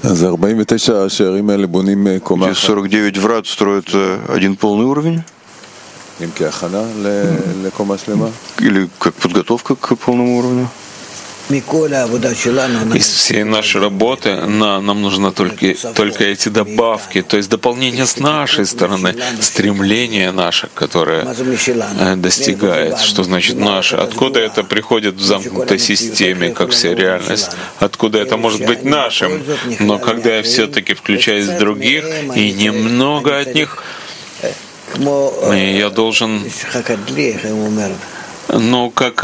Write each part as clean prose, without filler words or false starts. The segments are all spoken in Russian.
Эти 49 врат строят один полный уровень? Или как подготовка к полному уровню? Из всей нашей работы нам нужно только эти добавки, то есть дополнение с нашей стороны, стремление наше, которое достигает. Что значит наше? Откуда это приходит в замкнутой системе, как вся реальность? Откуда это может быть нашим? Но когда я все-таки включаюсь в других, и немного от них, я должен... Ну, как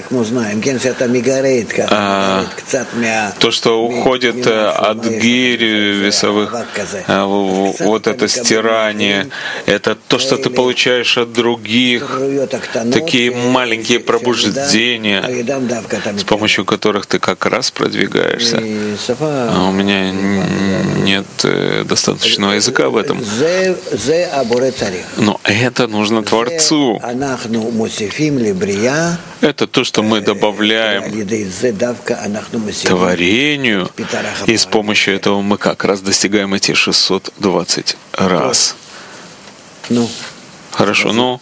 то, что уходит от гирь весовых, вот это стирание, это то, что ты получаешь от других, такие маленькие пробуждения, с помощью которых ты как раз продвигаешься. А у меня нет достаточного языка в этом. Но это нужно Творцу. Это то, что мы добавляем творению, и с помощью этого мы как раз достигаем эти 620 раз. Хорошо, ну...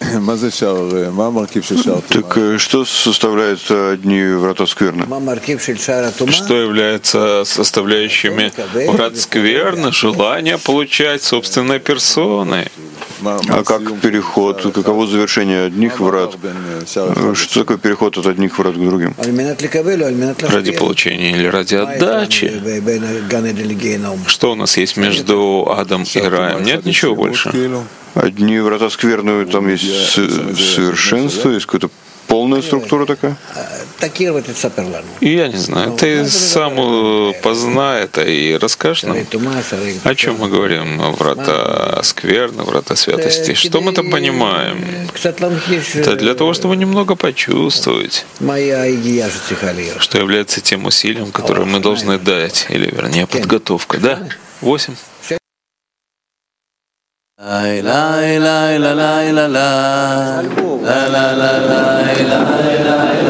Так что составляет одни врата скверны? Что является составляющими врат скверны? Желание получать собственной персоной. А как переход? Каково завершение одних врат? Что такое переход от одних врат к другим? Ради получения или ради отдачи? Что у нас есть между адом и раем? Нет ничего больше. Одни врата скверны, там есть совершенство, есть какая-то полная структура такая? Я не знаю. Ты сам познай это и расскажешь нам, о чем мы говорим. Врата скверны, врата святости. Что мы там понимаем? Это для того, чтобы немного почувствовать, что является тем усилием, которое мы должны дать, или вернее подготовка. Да? 8. La la la la la la la la la la la la la